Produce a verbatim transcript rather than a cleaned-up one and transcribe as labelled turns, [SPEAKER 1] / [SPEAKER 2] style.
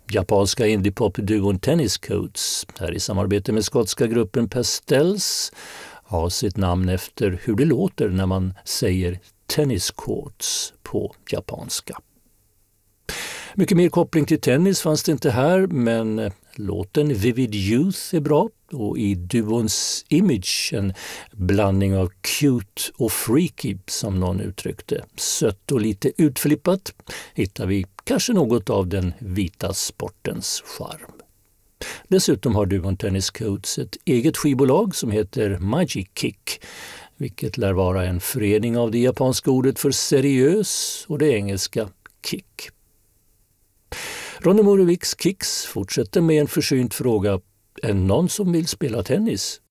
[SPEAKER 1] japanska indiepop-duon Tennis Coats, här i samarbete med skotska gruppen Pastels, har sitt namn efter hur det låter när man säger tennis courts på japanska. Mycket mer koppling till tennis fanns det inte här, men låten Vivid Youth är bra och i duons image en blandning av cute och freaky, som någon uttryckte. Sött och lite utflippat hittar vi kanske något av den vita sportens charm. Dessutom har duon Tennis Coats ett eget skivbolag som heter Magic Kick, vilket lär vara en förening av det japanska ordet för seriös och det engelska kick. Ronny Moroviks Kicks fortsätter med en försynt fråga: är någon som vill spela tennis?